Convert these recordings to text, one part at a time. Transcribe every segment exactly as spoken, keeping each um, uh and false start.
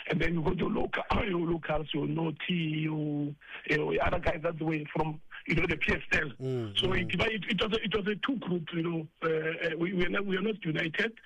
and then you got your local, your locals, your Naughty, your, your other guys that went from, you know, the P S L. Mm, so mm. It, it, it was a, it was a two group, you know. Uh, we we are not, we are not united.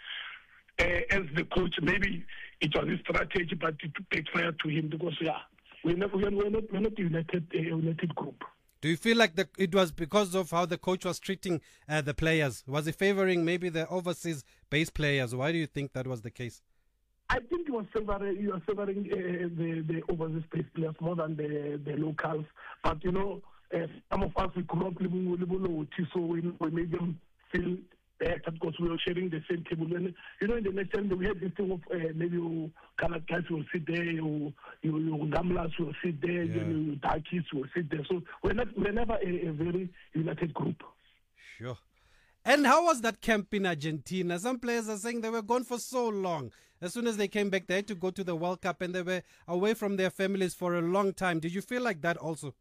Uh, as the coach, maybe it was his strategy, but it backfired to him because yeah, we're not we're not we're not united a united group. Do you feel like the, it was because of how the coach was treating uh, the players? Was he favoring maybe the overseas based players? Why do you think that was the case? I think he was favoring, he was favoring uh, the, the overseas based players more than the, the locals. But, you know, uh, some of us, we grew up living with so we, we made them feel better because we were sharing the same table. And, you know, in the next time, we had this thing of uh, maybe you colored guys will sit there, you, you, you Gamlas will sit there, Yeah. you, you Darkies will sit there. So we're, not, we're never a, a very united group. Sure. And how was that camp in Argentina? Some players are saying they were gone for so long. As soon as they came back, they had to go to the World Cup and they were away from their families for a long time. Did you feel like that also?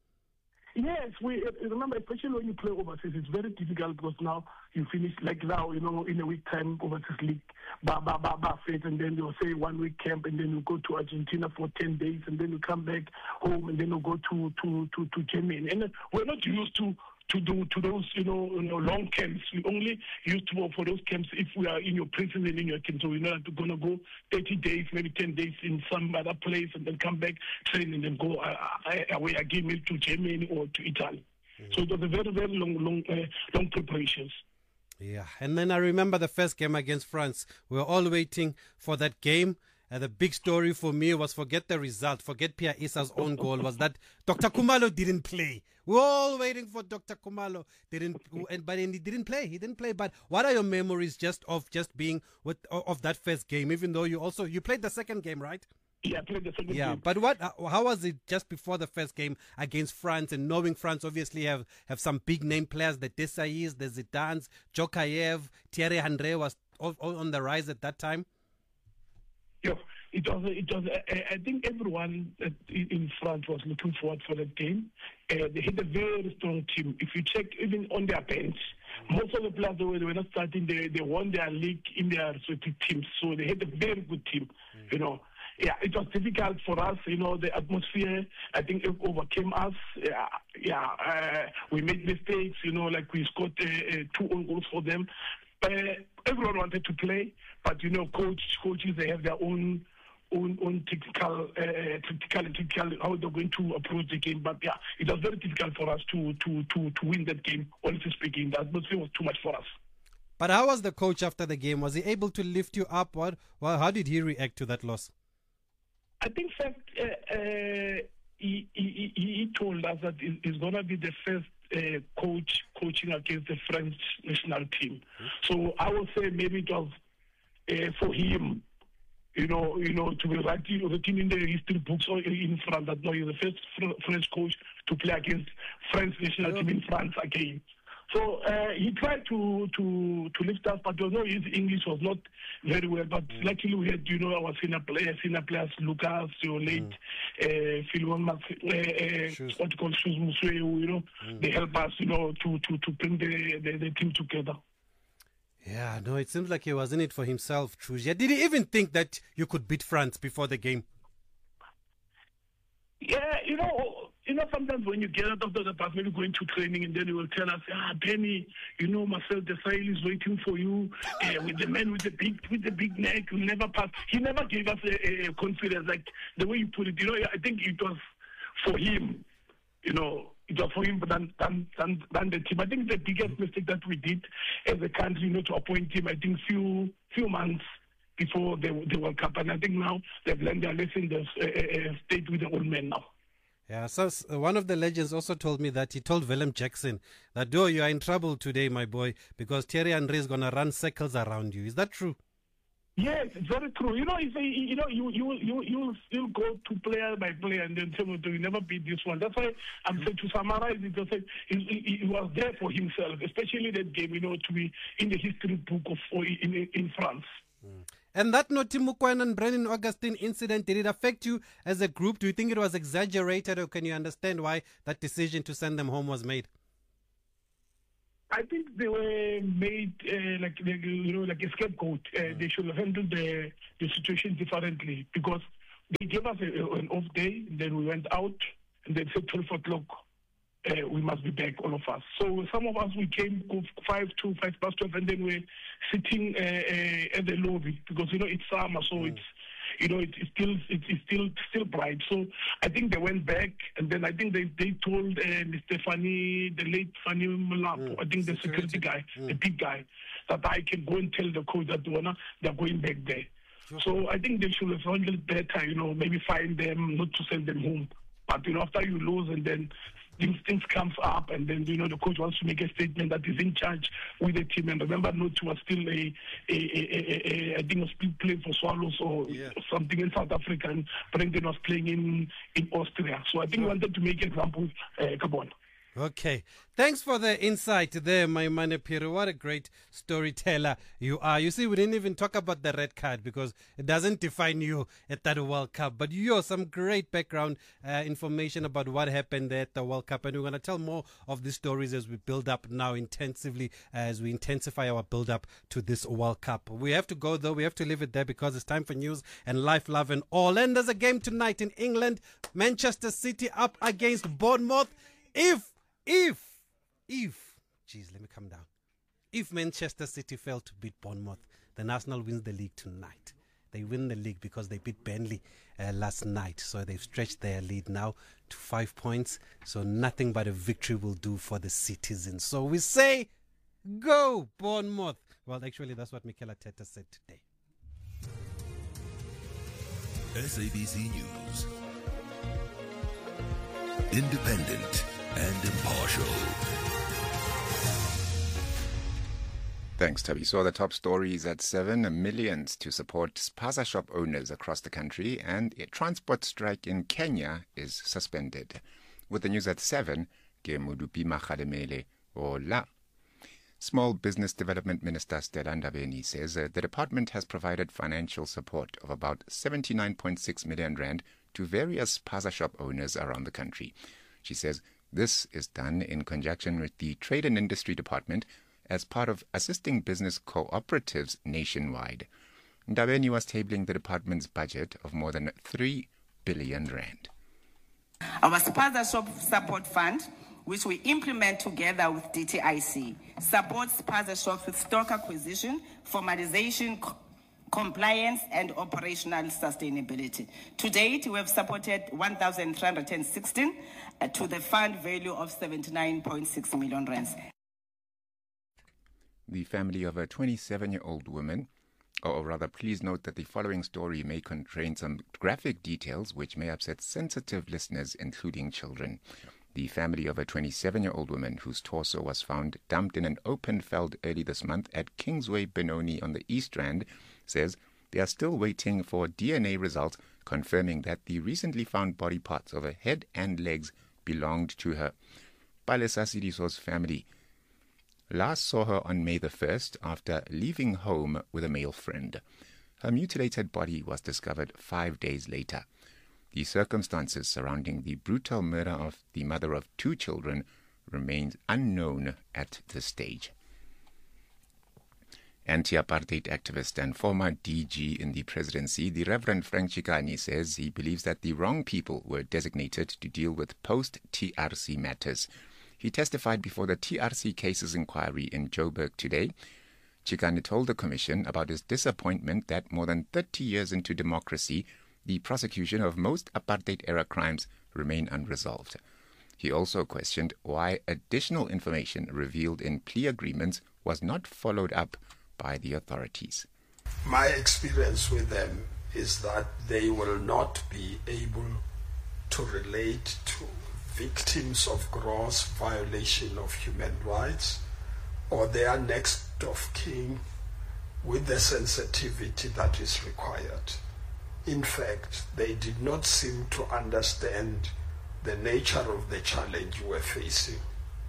Yes, we remember, especially when you play overseas, it's very difficult because now you finish like now, you know, in a week time overseas league, ba ba ba ba fit, and then you'll say one week camp, and then you go to Argentina for ten days, and then you come back home, and then you go to to to, to Germany, and we're not used to. To do to those you know, you know long camps. We only used to for those camps if we are in your prison and in your camp. So we're not going to go thirty days, maybe ten days in some other place, and then come back, train, and then go uh, away again, maybe to Germany or to Italy. Mm. So it was a very very long long uh, long preparations. Yeah, and then I remember the first game against France. We were all waiting for that game. Uh, the big story for me was forget the result, forget Pierre Issa's own goal, was that Doctor Khumalo didn't play. We were all waiting for Doctor Khumalo, didn't, and but he didn't play. He didn't play. But what are your memories just of just being with of that first game? Even though you also you played the second game, right? Yeah, I played the second yeah, game. But what? How was it just before the first game against France, and knowing France obviously have, have some big name players, the Desailly's, the Zidanes, Djokayev, Thierry Henry was all, all on the rise at that time. Yeah, it was. It was. I think everyone in France was looking forward for that game. Uh, they had a very strong team. If you check, even on their bench, most of the players they were, they were not starting. They they won their league in their respective teams, so they had a very good team. Mm. You know, yeah, it was difficult for us. You know, the atmosphere, I think, it overcame us. Yeah, yeah, uh, we made mistakes. You know, like we scored uh, uh, two own goals for them. Uh, everyone wanted to play, but you know, coach coaches they have their own own own technical, uh, tactical, and technical how they're going to approach the game. But yeah, it was very difficult for us to to to to win that game. Honestly speaking, the atmosphere was too much for us. But how was the coach after the game? Was he able to lift you up? What? Well, how did he react to that loss? I think first uh, uh, he, he he told us that it's going to be the first uh, coach coaching against the French national team. Mm-hmm. So I would say maybe it was uh, for him, you know, you know, to be writing written in the history books or in France that no, he's the first French coach to play against French national team in France again. So uh, he tried to, to to lift us, but you know his English was not very well. But mm. luckily we had, you know, our senior players, senior players, Lucas, your late mm. uh, Philemon, uh, uh, what you call Shoes Muswe, you know, mm. they help us, you know, to, to, to bring the, the, the team together. Yeah, no, it seems like he was in it for himself, Truja. Did he even think that you could beat France before the game? Yeah, you know, you know, sometimes when you get out of the bus, maybe going to training, and then you will tell us, ah, Benny, you know, Marcel Desailly is waiting for you uh, with the man with the big with the big neck. You'll never pass. He never gave us a, a confidence like the way you put it. You know, I think it was for him. You know, it was for him than than than, than the team. I think the biggest mistake that we did as a country, you know, to appoint him. I think few few months before the the World Cup, and I think now they've learned their lesson. They've uh, uh, stayed with the old man now. Yeah, so uh, one of the legends also told me that he told Willem Jackson that, "Oh, you are in trouble today, my boy, because Thierry Henry is going to run circles around you." Is that true? Yes, it's very true. You know, if you know, you you you you still go to player by player and then tell me, "Do you never beat this one?" That's why I'm saying to summarize it. Just he, he, he was there for himself, especially that game. You know, to be in the history book of in in France. Mm. And that Noti Mokoena and Brendan Augustine incident, did it affect you as a group? Do you think it was exaggerated, or can you understand why that decision to send them home was made? I think they were made uh, like, like you know like a scapegoat. Uh, mm. They should have handled the the situation differently, because they gave us a, an off day, and then we went out, and they said twelve o'clock, uh, we must be back, all of us. So some of us, we came five to five past twelve, and then we're sitting uh, uh, at the lobby, because, you know, it's summer, so mm. it's, you know, it, it's still it, it's still still bright. So I think they went back, and then I think they, they told uh, Mister Fanny, the late Fanny Mulapo, mm. I think the security, security guy, mm. the big guy, that I can go and tell the coach that they're going back there. Sure. So I think they should have handled better, you know, maybe find them, not to send them home. But, you know, after you lose and then things, things comes up, and then, you know, the coach wants to make a statement that he's in charge with the team. And remember, Notu was still a, a, a, a, a I think, was still playing for Swallows or yeah. something in South Africa, and Brendan was playing in, in Austria. So I think sure. we wanted to make examples. Uh, come on. Okay. Thanks for the insight there, Maimane Phiri. What a great storyteller you are. You see, we didn't even talk about the red card because it doesn't define you at that World Cup. But you have some great background uh, information about what happened there at the World Cup. And we're going to tell more of these stories as we build up now intensively, as we intensify our build up to this World Cup. We have to go, though. We have to leave it there because it's time for news and life, love, and all. And there's a game tonight in England. Manchester City up against Bournemouth. If If, if, geez, let me come down. If Manchester City fail to beat Bournemouth, then Arsenal wins the league tonight. They win the league because they beat Burnley uh, last night. So they've stretched their lead now to five points. So nothing but a victory will do for the citizens. So we say, go Bournemouth. Well, actually, that's what Mikel Arteta said today. S A B C News. Independent and impartial. Thanks, Toby. So the top stories at seven. Millions to support spaza shop owners across the country, and a transport strike in Kenya is suspended. With the news at seven, ke Modupi Makgademele Ola. Small Business Development Minister Stella Ndabeni says uh, the department has provided financial support of about seventy-nine point six million rand to various spaza shop owners around the country. She says this is done in conjunction with the Trade and Industry Department as part of assisting business cooperatives nationwide. Ndabeni was tabling the department's budget of more than three billion rand. Our Spaza Shop Support Fund, which we implement together with D T I C, supports spaza shops with stock acquisition, formalization, co- compliance, and operational sustainability. To date, we have supported one thousand three hundred sixteen uh, to the fund value of seventy-nine point six million rands. The family of a twenty-seven-year-old woman, or rather, please note that the following story may contain some graphic details which may upset sensitive listeners, including children. The family of a twenty-seven-year-old woman whose torso was found dumped in an open field early this month at Kingsway Benoni on the East Rand says they are still waiting for D N A results confirming that the recently found body parts of her head and legs belonged to her. Palesa Sidiso's family last saw her on May the first after leaving home with a male friend. Her mutilated body was discovered five days later. The circumstances surrounding the brutal murder of the mother of two children remains unknown at this stage. Anti-apartheid activist and former D G in the presidency, the Reverend Frank Chikane, says he believes that the wrong people were designated to deal with post-T R C matters. He testified before the T R C cases inquiry in Joburg today. Chikane told the commission about his disappointment that more than thirty years into democracy, the prosecution of most apartheid-era crimes remain unresolved. He also questioned why additional information revealed in plea agreements was not followed up by the authorities. My experience with them is that they will not be able to relate to victims of gross violation of human rights or their next of kin with the sensitivity that is required. In fact, they did not seem to understand the nature of the challenge we're facing.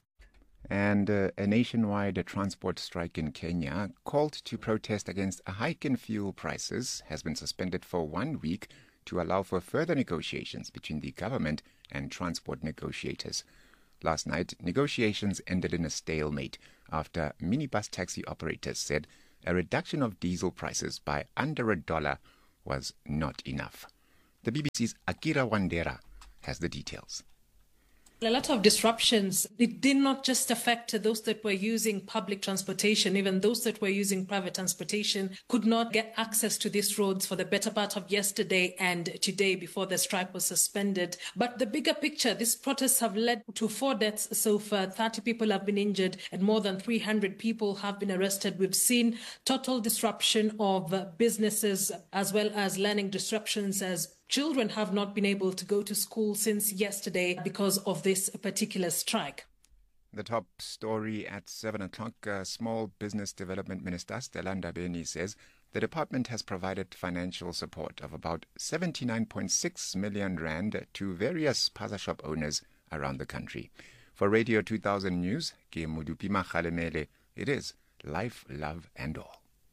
And uh, a nationwide transport strike in Kenya, called to protest against a hike in fuel prices, has been suspended for one week to allow for further negotiations between the government and transport negotiators. Last night, negotiations ended in a stalemate after minibus taxi operators said a reduction of diesel prices by under a dollar was not enough. The B B C's Akira Wandera has the details. A lot of disruptions. It did not just affect those that were using public transportation. Even those that were using private transportation could not get access to these roads for the better part of yesterday and today before the strike was suspended. But the bigger picture, these protests have led to four deaths so far. thirty people have been injured and more than three hundred people have been arrested. We've seen total disruption of businesses as well as learning disruptions, as children have not been able to go to school since yesterday because of this particular strike. The top story at seven o'clock, uh, Small Business Development Minister Stella Ndabeni says the department has provided financial support of about seventy-nine point six million rand to various spaza shop owners around the country. For Radio two thousand News, Ke Mudupima Khalemele, it is Life, Love and All.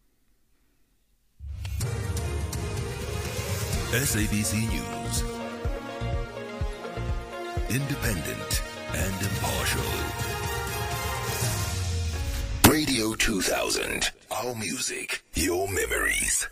S A B C News. Independent and impartial. Radio two thousand. Our music, your memories.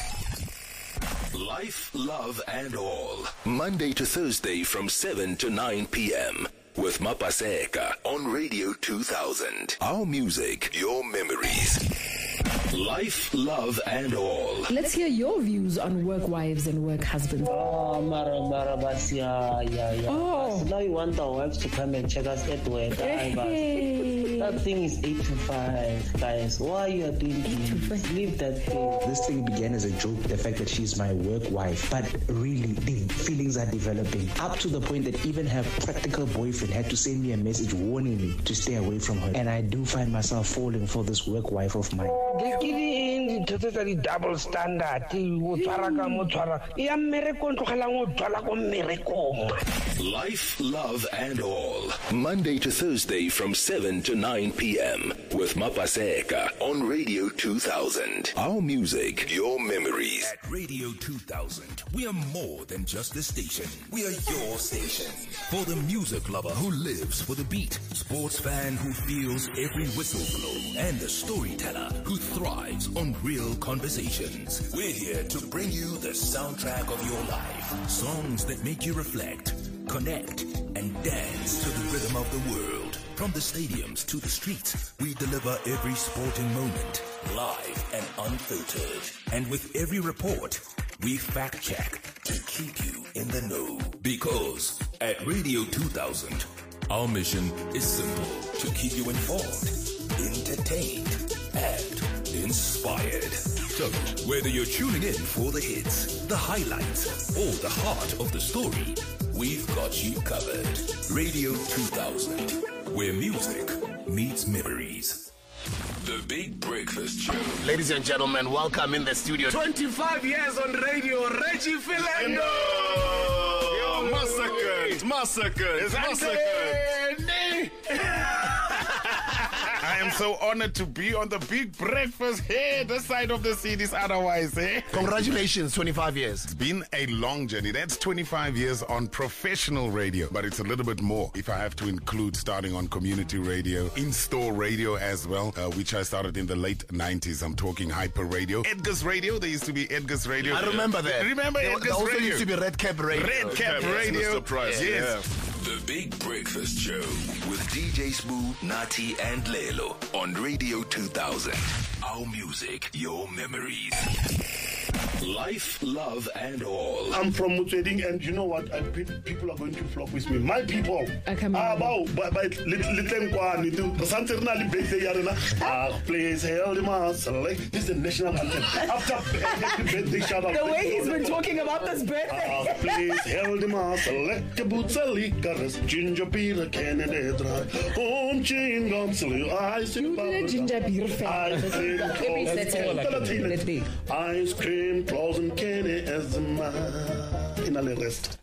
Life, Love and All. Monday to Thursday from seven to nine p.m. with Mapaseka on Radio two thousand. Our music, your memories. Life, Love and All. Let's hear your views on work wives and work husbands. Oh, Mara, Mara, yeah, yeah, yeah. Oh. Now you want our wives to come and check us at work. Hey. That thing is eight to five, guys. Why you are doing this? Leave that thing. This thing began as a joke, the fact that she's my work wife. But really, the feelings are developing. Up to the point that even her practical boyfriend had to send me a message warning me to stay away from her. And I do find myself falling for this work wife of mine. Totally double standard. Life, Love and All. Monday to Thursday from seven to nine p.m. with Mapaseka on Radio two thousand. Our music, your memories. At Radio two thousand, we are more than just a station. We are your station. For the music lover who lives for the beat, sports fan who feels every whistle blow, and the storyteller who thrives on real conversations. We're here to bring you the soundtrack of your life. Songs that make you reflect, connect, and dance to the rhythm of the world. From the stadiums to the streets, we deliver every sporting moment, live and unfiltered. And with every report, we fact check to keep you in the know. Because at Radio two thousand, our mission is simple: to keep you informed, entertained, and inspired. So, whether you're tuning in for the hits, the highlights, or the heart of the story, we've got you covered. Radio two thousand, where music meets memories. The Big Breakfast Show. Ladies and gentlemen, welcome in the studio. twenty-five years on radio, Reggie Philando. Yo, massacred, massacred, massacred. I am so honored to be on the Big Breakfast here, this side of the cities otherwise, eh? Congratulations, twenty-five years. It's been a long journey. That's twenty-five years on professional radio, but it's a little bit more if I have to include starting on community radio, in-store radio as well, uh, which I started in the late nineties. I'm talking Hyper Radio. Edgar's Radio, there used to be Edgar's Radio. I remember that. Remember there, Edgar's there also Radio? used to be Red Cap Radio. Red Cap Red Radio. Cap, Yes. Yeah. The Big Breakfast Show with D J Smooth, Nati, and Lelo on Radio two thousand. Our music, your memories. Life, Love and All. I'm from Mutsweding, and you know what? I, people are going to flock with me. My people. Ah, wow. But little one, the birthday yarena. Ah, please hail the muscle. This is the national anthem. After the birthday shout out. The way he's been talking about this birthday. Ah, please hail the muscle. The boots are liquors. Ginger beer, Canada dry. Home chewing gum, silly ice. You did a ginger beer fan. Every Saturday. Ice cream, claws and candy as a man. In a rest.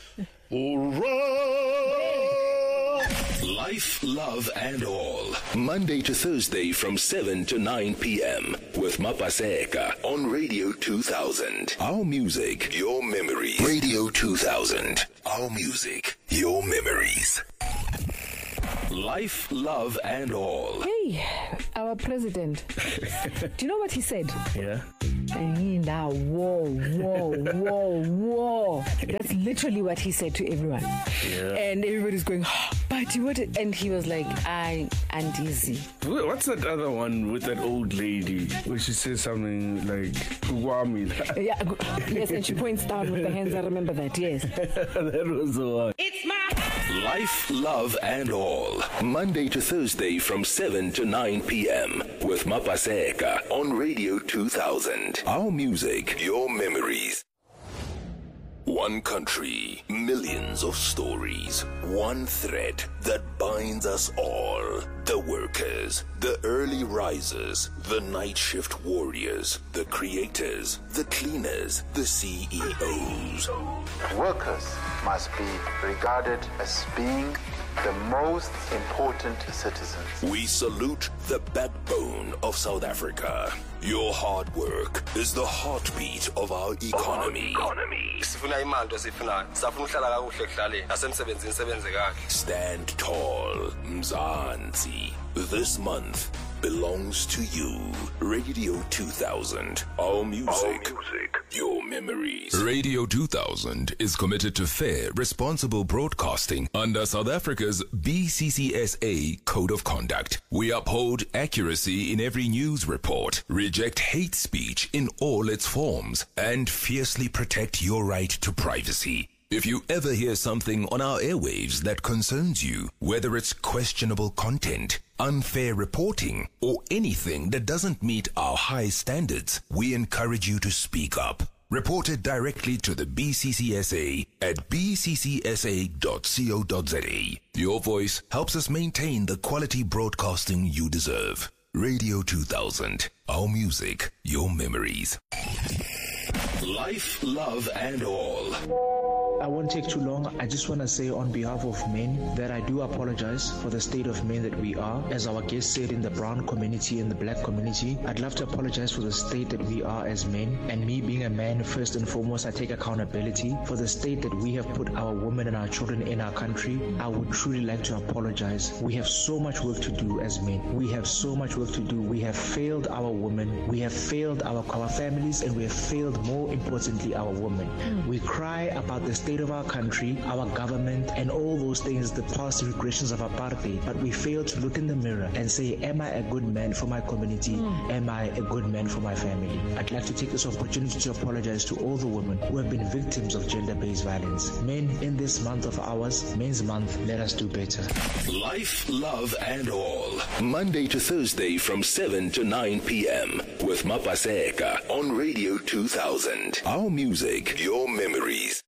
Life, Love and All. Monday to Thursday from seven to nine p.m. with Mapaseka on Radio two thousand. Our music, your memories. Radio two thousand. Our music, your memories. Life, love, and all. Hey, our president. Do you know what he said? Yeah. Now, whoa, whoa, whoa, whoa. That's literally what he said to everyone. Yeah. And everybody's going, oh, but what? And he was like, I and easy. What's that other one with that old lady where she says something like, Guami? Yeah, yes, and she points down with the hands. I remember that, yes. That was the one. It's my Life, love, and all. Monday to Thursday from seven to nine p.m. with Mapaseka on Radio two thousand. Our music, your memories. One country, millions of stories. One thread that binds us all. The workers, the early risers, the night shift warriors, the creators, the cleaners, the C E Os. Workers must be regarded as being the most important citizens. We salute the backbone of South Africa. Your hard work is the heartbeat of our economy. Stand tall, Mzansi. This month belongs to you. Radio two thousand. Our music, our music, your memories. Radio two thousand is committed to fair, responsible broadcasting under South Africa's B C C S A Code of Conduct. We uphold accuracy in every news report, reject hate speech in all its forms, and fiercely protect your right to privacy. If you ever hear something on our airwaves that concerns you, whether it's questionable content, unfair reporting, or anything that doesn't meet our high standards, we encourage you to speak up. Report it directly to the B C C S A at b c c s a dot co dot z a. Your voice helps us maintain the quality broadcasting you deserve. Radio two thousand. Our music, your memories. Life, love, and all. I won't take too long. I just want to say on behalf of men that I do apologize for the state of men that we are. As our guest said, in the brown community and the black community, I'd love to apologize for the state that we are as men. And me being a man, first and foremost, I take accountability for the state that we have put our women and our children in our country. I would truly like to apologize. We have so much work to do as men. We have so much work to do. We have failed our women. We have failed our, our families, and we have failed, more importantly, our women. Mm. We cry about the state of our country, our government, and all those things, the past regressions of apartheid, but we fail to look in the mirror and say, am I a good man for my community? Mm. Am I a good man for my family? I'd like to take this opportunity to apologize to all the women who have been victims of gender-based violence. Men, in this month of ours, Men's Month, let us do better. Life, love, and all. Monday to Thursday from seven to nine p.m. with Mapaseka on Radio two thousand. Our music, your memories.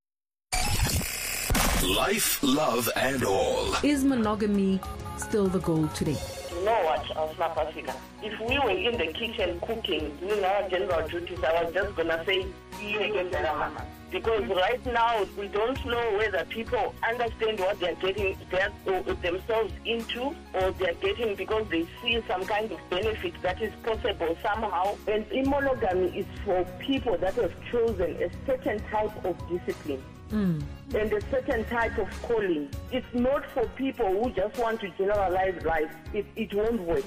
Life, love, and all. Is monogamy still the goal today? You know what, South Africa? If we were in the kitchen cooking, doing our general duties, I was just going to say, because right now we don't know whether people understand what they're getting their, or themselves into, or they're getting because they see some kind of benefit that is possible somehow. And monogamy is for people that have chosen a certain type of discipline. Mm. And a certain type of calling. It's not for people who just want to generalize life. It, it won't work.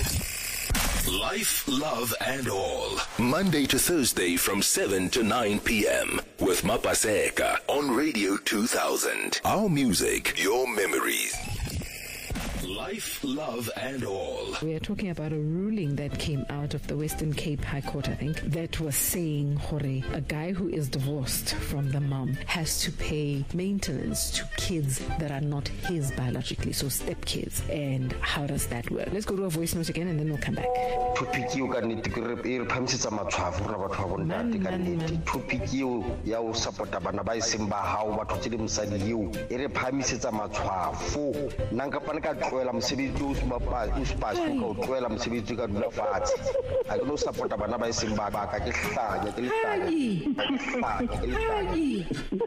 Life, love, and all. Monday to Thursday from seven to nine p.m. with Mapaseka on Radio two thousand. Our music, your memories. Life, love, and all. We are talking about a ruling that came out of the Western Cape High Court, I think, that was saying, Hore, a guy who is divorced from the mom has to pay maintenance to kids that are not his biologically, so stepkids. And how does that work? Let's go to a voice note again and then we'll come back. Tlohela mosebetsi o spasi go tlohela mosebetsi ka dula fatshe a ke no support bana ba iseng ba ka ke hlanya ke hlanya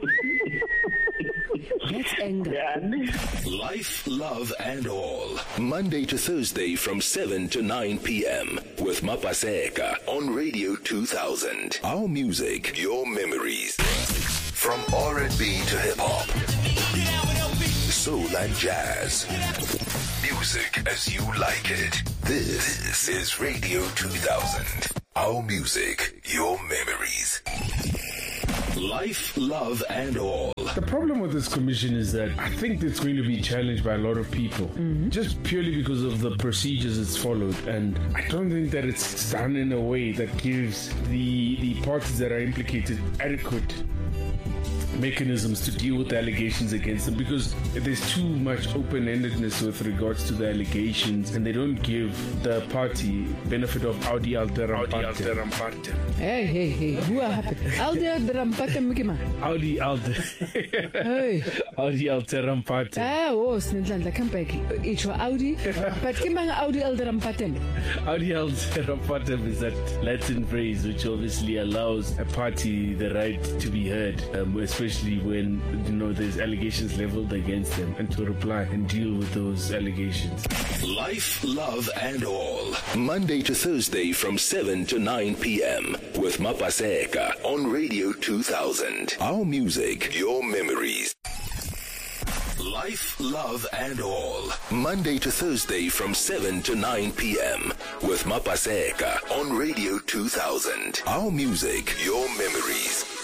That's anger. Life, love, and all. Monday to Thursday from seven to nine p.m. with Mapaseka on Radio two thousand. Our music, your memories. From R and B to hip hop. soul and jazz. Music as you like it. This is Radio two thousand. Our music, your memories. Life, love, and all. The problem with this commission is that I think it's going to be challenged by a lot of people, mm-hmm. just purely because of the procedures it's followed. And I don't think that it's done in a way that gives the, the parties that are implicated adequate mechanisms to deal with the allegations against them, because there's too much open-endedness with regards to the allegations, and they don't give the party benefit of audi alterampate. Hey, hey, hey, who are happy? Audi alterampate mukima. Audi alter. Hey. Audi alterampate. Ah, oh, snidlandla kampeki. Ichwa Audi, but kimanga Audi alterampate. Audi alterampate is that Latin phrase which obviously allows a party the right to be heard, um, especially Especially when, you know, there's allegations leveled against them, and to reply and deal with those allegations. Life, love, and all. Monday to Thursday from seven to nine p.m. with Mapaseka on Radio two thousand. Our music, your memories. Life, love, and all. Monday to Thursday from seven to nine p.m. with Mapaseka on Radio two thousand. Our music, your memories.